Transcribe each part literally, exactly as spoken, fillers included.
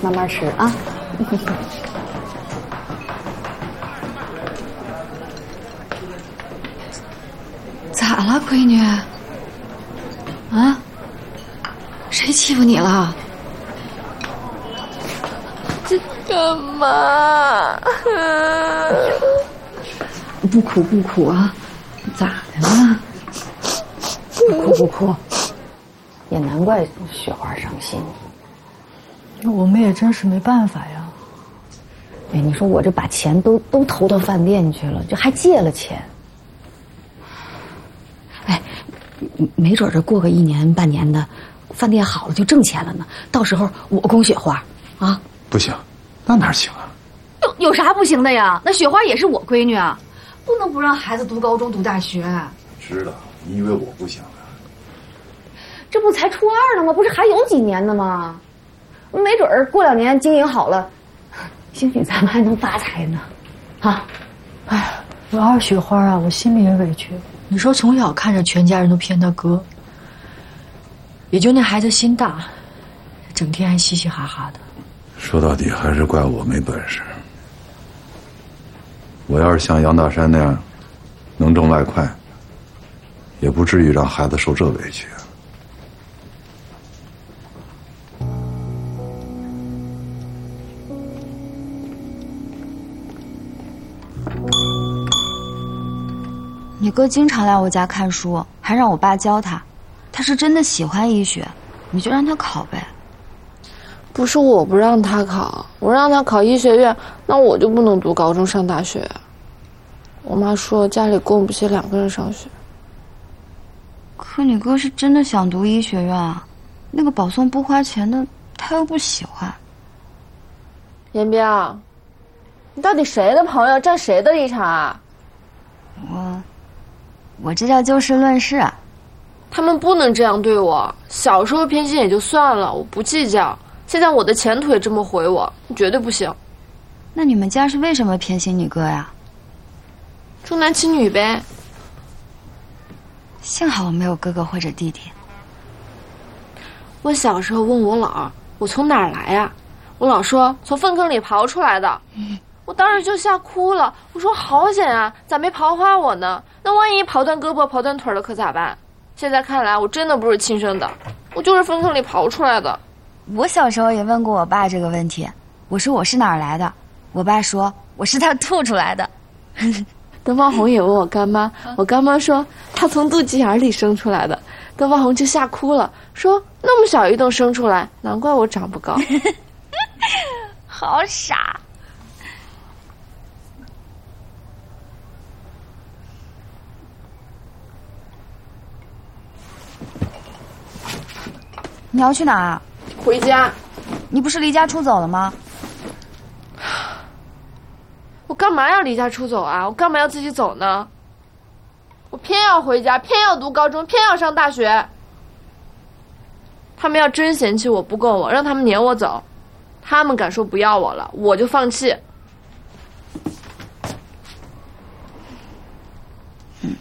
慢慢吃啊。咋了，闺女？啊？谁欺负你了？ 这干嘛？ 不哭不哭啊！咋的了？不哭不哭。也难怪雪花伤心。 我们也真是没办法呀。 哎，你说我这把钱都都投到饭店去了，这还借了钱。哎，没准这过个一年半年的，饭店好了就挣钱了呢。到时候我供雪花啊。 不行，那哪行啊？ 有有啥不行的呀？那雪花也是我闺女啊，不能不让孩子读高中读大学。 知道，你以为我不想啊？ 这不才初二了吗？不是还有几年呢吗？没准儿过两年经营好了，兴许咱们还能发财呢。啊， 哎，我二雪花啊，我心里也委屈。你说从小看着全家人都骗他哥，也就那孩子心大，整天还嘻嘻哈哈的。 说到底还是怪我没本事。我要是像杨大山那样能挣外快，也不至于让孩子受这委屈。 你哥经常来我家看书，还让我爸教他。他是真的喜欢医学，你就让他考呗。 不是我不让他考，我让他考医学院，那我就不能读高中上大学。我妈说家里供不起两个人上学。 可你哥是真的想读医学院啊？那个保送不花钱的，他又不喜欢。 严彪，你到底谁的朋友，站谁的立场啊？ 我。我这叫就事论事。 他们不能这样对我。小时候偏心也就算了，我不计较。现在我的前途也这么毁我，绝对不行。 那你们家是为什么偏心你哥呀？ 重男轻女呗。 幸好我没有哥哥或者弟弟。 我小时候问我姥，我从哪儿来呀？我姥说从粪坑里刨出来的。嗯，我当时就吓哭了。我说好险啊，咋没刨花我呢？那万一刨断胳膊刨断腿了可咋办？现在看来我真的不是亲生的，我就是粪坑里刨出来的。 我小时候也问过我爸这个问题，我说我是哪儿来的，我爸说我是他吐出来的。 邓芳红也问我干妈，我干妈说她从肚脐眼里生出来的。邓芳红就吓哭了，说那么小一洞生出来，难怪我长不高。 好傻。你要去哪儿啊？ 回家。 你不是离家出走了吗？ 我干嘛要离家出走啊？我干嘛要自己走呢？我偏要回家，偏要读高中，偏要上大学。他们要真嫌弃我不够我，让他们撵我走。他们敢说不要我了，我就放弃。 嗯。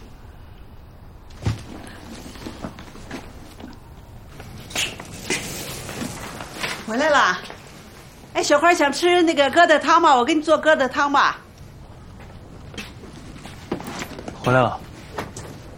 回来了。哎，小花想吃那个疙瘩汤吗？我给你做疙瘩汤吧。 回来了。